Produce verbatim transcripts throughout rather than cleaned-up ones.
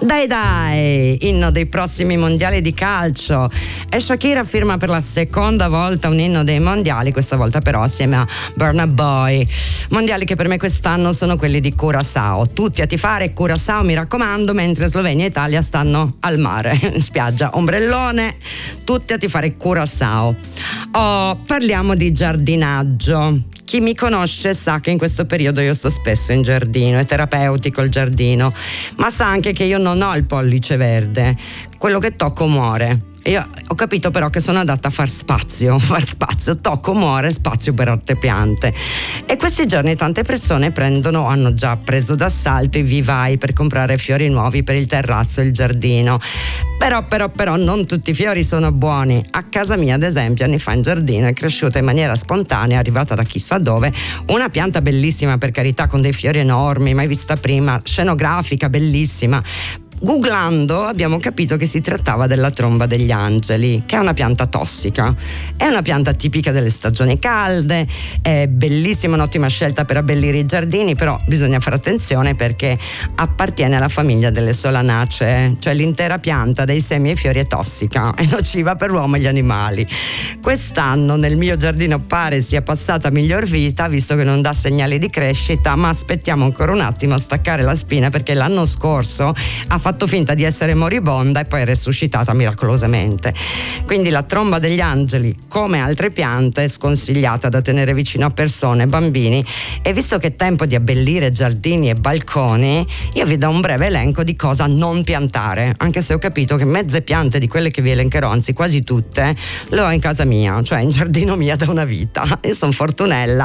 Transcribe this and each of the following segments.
Dai dai, inno dei prossimi mondiali di calcio, e Shakira firma per la seconda volta un inno dei mondiali, questa volta però assieme a Burna Boy. Mondiali che per me quest'anno sono quelli di Curaçao, tutti a tifare Curaçao, mi raccomando, mentre Slovenia e Italia stanno al mare, in spiaggia, ombrellone, tutti a tifare Curaçao. Oh, parliamo di giardinaggio. Chi mi conosce sa che in questo periodo io sto spesso in giardino, è terapeutico il giardino, ma sa anche che io non ho il pollice verde, quello che tocco muore. Io ho capito però che sono adatta a far spazio, far spazio, tocco, muore, spazio per altre piante. E questi giorni tante persone prendono, hanno già preso d'assalto i vivai per comprare fiori nuovi per il terrazzo e il giardino. Però, però, però non tutti i fiori sono buoni. A casa mia, ad esempio, anni fa in giardino è cresciuta in maniera spontanea, arrivata da chissà dove, una pianta bellissima, per carità, con dei fiori enormi, mai vista prima, scenografica, bellissima. Googlando abbiamo capito che si trattava della tromba degli angeli, che è una pianta tossica, è una pianta tipica delle stagioni calde, è bellissima, un'ottima scelta per abbellire i giardini, però bisogna fare attenzione perché appartiene alla famiglia delle solanacee, cioè l'intera pianta dei semi e fiori è tossica, è nociva per l'uomo e gli animali. Quest'anno nel mio giardino pare sia passata a miglior vita, visto che non dà segnali di crescita, ma aspettiamo ancora un attimo a staccare la spina, perché l'anno scorso ha fatto fatto finta di essere moribonda e poi è resuscitata miracolosamente. Quindi la tromba degli angeli, come altre piante, è sconsigliata da tenere vicino a persone, bambini, e visto che è tempo di abbellire giardini e balconi, io vi do un breve elenco di cosa non piantare, anche se ho capito che mezze piante di quelle che vi elencherò, anzi quasi tutte, le ho in casa mia, cioè in giardino mia da una vita. Io sono fortunella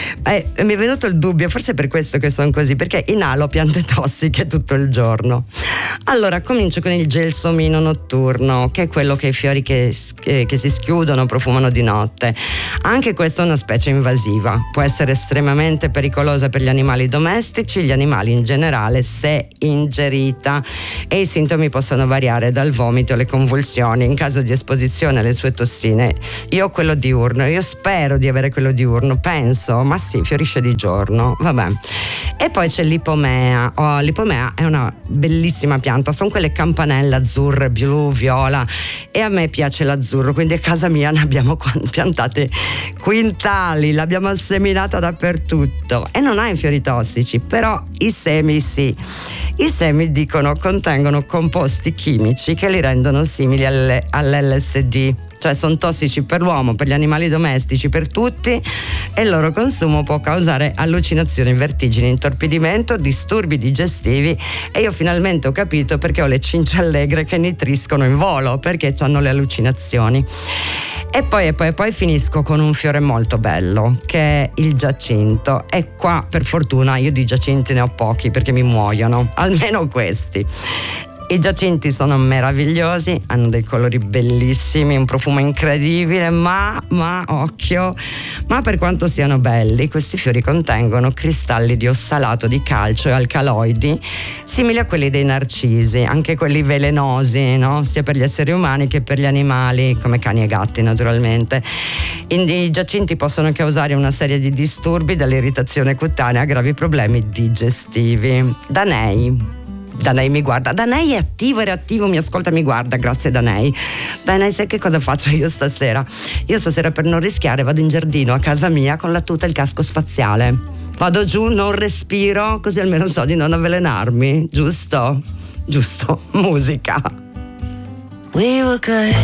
e mi è venuto il dubbio, forse è per questo che sono così, perché inalo piante tossiche tutto il giorno. Allora, comincio con il gelsomino notturno, che è quello che i fiori che, che, che si schiudono, profumano di notte. Anche questa è una specie invasiva, può essere estremamente pericolosa per gli animali domestici, gli animali in generale, se ingerita, e i sintomi possono variare dal vomito alle convulsioni in caso di esposizione alle sue tossine. Io ho quello diurno, io spero di avere quello diurno, penso, ma sì, fiorisce di giorno, vabbè. E poi c'è l'ipomea. Oh, l'ipomea è una bellissima pianta, sono quelle campanelle azzurre, blu, viola, e a me piace l'azzurro, quindi a casa mia ne abbiamo piantate quintali, l'abbiamo seminata dappertutto e non ha i fiori tossici, però i semi sì. I semi, dicono, contengono composti chimici che li rendono simili alle, all'L S D, cioè sono tossici per l'uomo, per gli animali domestici, per tutti, e il loro consumo può causare allucinazioni, vertigini, intorpidimento, disturbi digestivi. E io finalmente ho capito perché ho le cince allegre che nitriscono in volo, perché hanno le allucinazioni. E poi, e poi, e poi finisco con un fiore molto bello, che è il giacinto, e qua per fortuna io di giacinti ne ho pochi perché mi muoiono, almeno questi. I giacinti sono meravigliosi, hanno dei colori bellissimi, un profumo incredibile, ma, ma, occhio, ma per quanto siano belli, questi fiori contengono cristalli di ossalato di calcio e alcaloidi, simili a quelli dei narcisi, anche quelli velenosi, no? Sia per gli esseri umani che per gli animali, come cani e gatti naturalmente. I giacinti possono causare una serie di disturbi, dall'irritazione cutanea a gravi problemi digestivi. Danei. Danei mi guarda, Danei è attivo e reattivo, mi ascolta, mi guarda, grazie Danei. Danei, sai che cosa faccio io stasera? Io stasera, per non rischiare, vado in giardino a casa mia con la tuta e il casco spaziale. Vado giù, non respiro, così almeno so di non avvelenarmi, giusto? Giusto, musica. We were good,